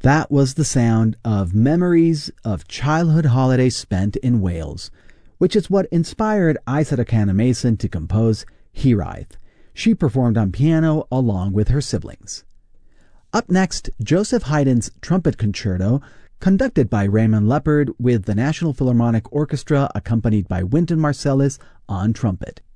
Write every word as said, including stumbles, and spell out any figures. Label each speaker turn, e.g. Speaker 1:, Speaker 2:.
Speaker 1: That was the sound of memories of childhood holidays spent in Wales, which is what inspired Isadora Canna-Mason to compose Hiraeth. She performed on piano along with her siblings. Up next, Joseph Haydn's Trumpet Concerto, conducted by Raymond Leppard with the National Philharmonic Orchestra accompanied by Wynton Marsalis on trumpet.